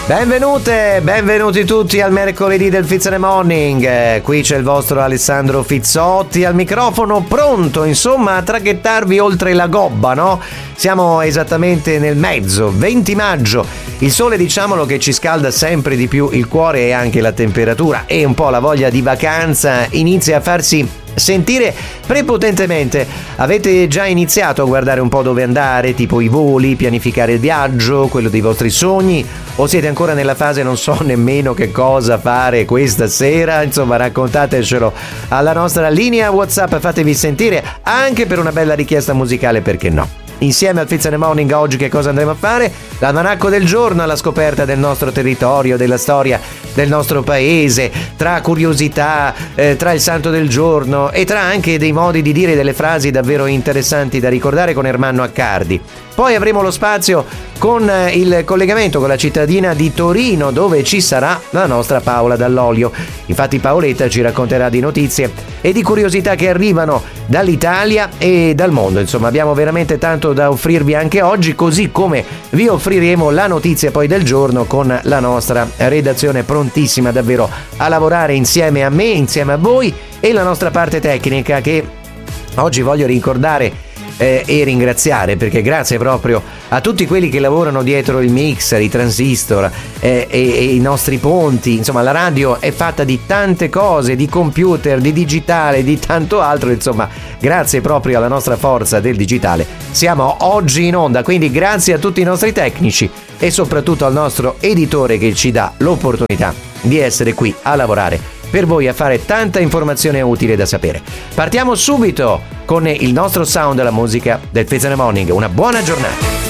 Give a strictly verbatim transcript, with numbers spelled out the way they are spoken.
Benvenute, benvenuti tutti al mercoledì del Fizz and the Morning. Eh, qui c'è il vostro Alessandro Fizzotti al microfono, pronto insomma a traghettarvi oltre la gobba, no? Siamo esattamente nel mezzo, venti maggio. Il sole, diciamolo, che ci scalda sempre di più il cuore e anche la temperatura, e un po' la voglia di vacanza inizia a farsi sentire prepotentemente. Avete già iniziato a guardare un po' dove andare, tipo i voli, pianificare il viaggio, quello dei vostri sogni, o siete ancora nella fase non so nemmeno che cosa fare questa sera? Insomma, raccontatecelo alla nostra linea WhatsApp, fatevi sentire anche per una bella richiesta musicale, perché no? Insieme al Fizz and the Morning oggi che cosa andremo a fare? L'almanacco del giorno alla scoperta del nostro territorio, della storia del nostro paese, tra curiosità, eh, tra il santo del giorno e tra anche dei modi di dire delle frasi davvero interessanti da ricordare con Ermanno Accardi. Poi avremo lo spazio con il collegamento con la cittadina di Torino, dove ci sarà la nostra Paola Dall'Olio. Infatti Paoletta ci racconterà di notizie e di curiosità che arrivano dall'Italia e dal mondo. Insomma, abbiamo veramente tanto da offrirvi anche oggi, così come vi offriremo la notizia poi del giorno con la nostra redazione prontissima davvero a lavorare insieme a me, insieme a voi, e la nostra parte tecnica che oggi voglio ricordare Eh, e ringraziare, perché grazie proprio a tutti quelli che lavorano dietro il mixer, i transistor eh, e, e i nostri ponti. Insomma, la radio è fatta di tante cose, di computer, di digitale, di tanto altro. Insomma, grazie proprio alla nostra forza del digitale siamo oggi in onda, quindi grazie a tutti i nostri tecnici e soprattutto al nostro editore che ci dà l'opportunità di essere qui a lavorare per voi, a fare tanta informazione utile da sapere. Partiamo subito con il nostro sound, la musica del Fizz and the Morning. Una buona giornata.